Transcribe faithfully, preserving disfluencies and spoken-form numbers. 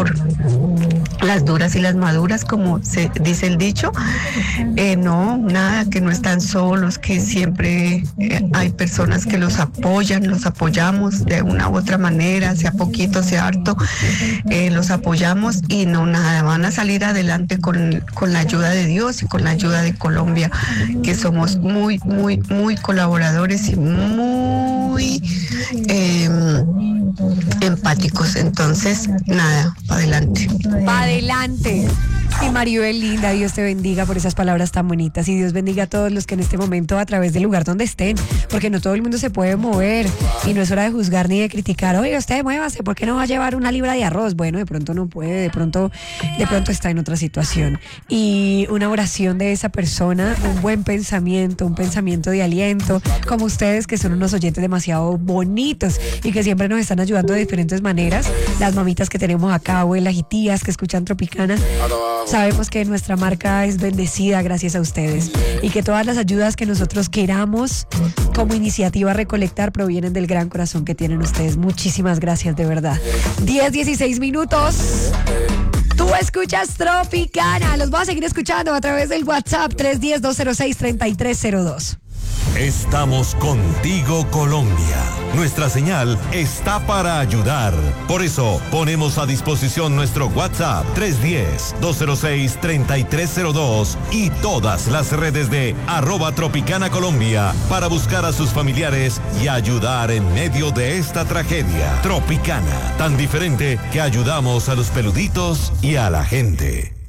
por las duras y las maduras, como se dice el dicho. Eh, no, nada, que no están solos, que siempre eh, hay personas que los apoyan, los apoyamos de una u otra manera, sea poquito, sea harto, eh, los apoyamos y no, nada, van a salir adelante con, con la ayuda de Dios y con la ayuda de Colombia, que somos muy, muy, muy colaboradores y muy eh, empáticos. Entonces, nada, para adelante. Pa' adelante. Y Maribel, linda, Dios te bendiga por esas palabras tan bonitas y Dios bendiga a todos los que en este momento a través del lugar donde estén, porque no todo el mundo se puede mover y no es hora de juzgar ni de criticar. Oiga, usted muévase, ¿por qué no va a llevar una libra de arroz? Bueno, de pronto no puede, de pronto, de pronto está en otra situación. Y una oración de esa persona, un buen pensamiento, un pensamiento de aliento, como ustedes que son unos oyentes demasiado bonitos y que siempre nos están ayudando de diferentes maneras. Las mamitas que tenemos acá, abuelas y tías que escuchan Tropicana, sabemos que nuestra marca es bendecida gracias a ustedes y que todas las ayudas que nosotros queramos como iniciativa recolectar provienen del gran corazón que tienen ustedes. Muchísimas gracias, de verdad. diez, dieciséis minutos. Tú escuchas Tropicana. Los voy a seguir escuchando a través del WhatsApp tres uno cero, dos cero seis, tres tres cero dos. Estamos contigo, Colombia. Nuestra señal está para ayudar. Por eso, ponemos a disposición nuestro WhatsApp tres uno cero, dos cero seis, tres tres cero dos y todas las redes de arroba Tropicana Colombia para buscar a sus familiares y ayudar en medio de esta tragedia. Tropicana, tan diferente que ayudamos a los peluditos y a la gente.